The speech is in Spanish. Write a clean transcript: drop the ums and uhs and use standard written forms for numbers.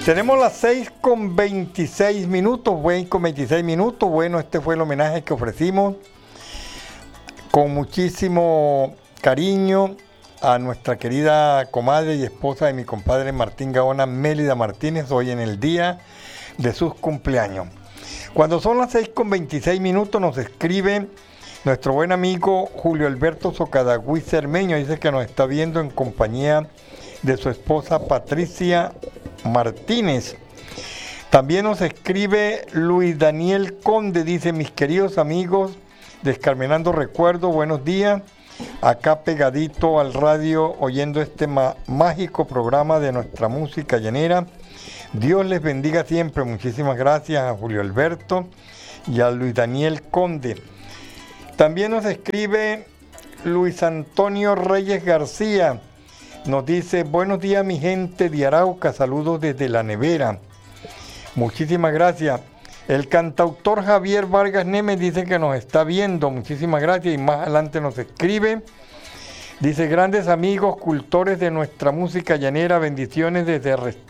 Tenemos las 6:26 minutos. Bueno, este fue el homenaje que ofrecimos con muchísimo cariño a nuestra querida comadre y esposa de mi compadre Martín Gaona, Mélida Martínez, hoy en el día de sus cumpleaños. Cuando son las 6:26 minutos nos escribe nuestro buen amigo Julio Alberto Socadagüí Cermeño, dice que nos está viendo en compañía de su esposa Patricia Martínez. También nos escribe Luis Daniel Conde, dice: mis queridos amigos, descarmenando recuerdos, buenos días, acá pegadito al radio, oyendo este mágico programa de nuestra música llanera. Dios les bendiga siempre. Muchísimas gracias a Julio Alberto y a Luis Daniel Conde. También nos escribe Luis Antonio Reyes García, nos dice: buenos días mi gente de Arauca, saludos desde La Nevera. Muchísimas gracias. El cantautor Javier Vargas Nemes dice que nos está viendo, muchísimas gracias, y más adelante nos escribe. Dice: grandes amigos, cultores de nuestra música llanera, bendiciones desde